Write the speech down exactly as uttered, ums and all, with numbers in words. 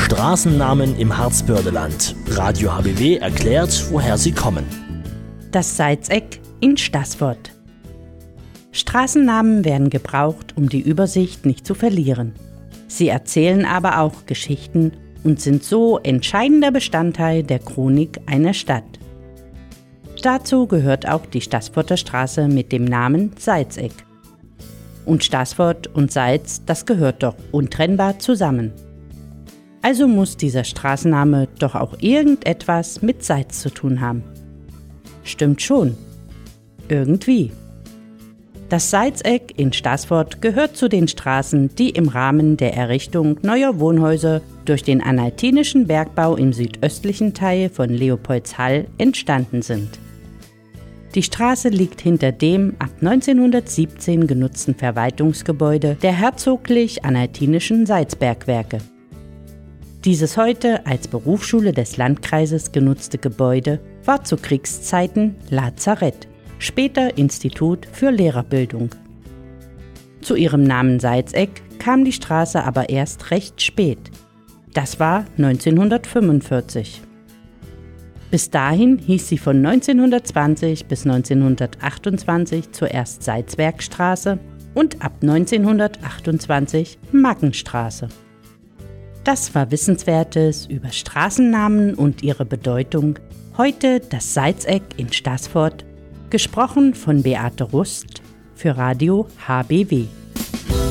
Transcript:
Straßennamen im Harzbördeland. Radio H B W erklärt, woher sie kommen. Das Salzeck in Staßfurt. Straßennamen werden gebraucht, um die Übersicht nicht zu verlieren. Sie erzählen aber auch Geschichten und sind so entscheidender Bestandteil der Chronik einer Stadt. Dazu gehört auch die Staßfurter Straße mit dem Namen Salzeck. Und Staßfurt und Salz, das gehört doch untrennbar zusammen. Also muss dieser Straßenname doch auch irgendetwas mit Salz zu tun haben. Stimmt schon. Irgendwie. Das Salzeck in Staßfurt gehört zu den Straßen, die im Rahmen der Errichtung neuer Wohnhäuser durch den Anhaltinischen Bergbau im südöstlichen Teil von Leopoldshall entstanden sind. Die Straße liegt hinter dem ab neunzehnhundertsiebzehn genutzten Verwaltungsgebäude der Herzoglich-Anhaltinischen Salzbergwerke. Dieses heute als Berufsschule des Landkreises genutzte Gebäude war zu Kriegszeiten Lazarett, später Institut für Lehrerbildung. Zu ihrem Namen Salzeck kam die Straße aber erst recht spät. Das war neunzehnhundertfünfundvierzig. Bis dahin hieß sie von neunzehnhundertzwanzig bis neunzehnhundertachtundzwanzig zuerst Salzwerkstraße und ab neunzehnhundertachtundzwanzig Maggenstraße. Das war Wissenswertes über Straßennamen und ihre Bedeutung. Heute das Salzeck in Staßfurt, gesprochen von Beate Rust für Radio H B W.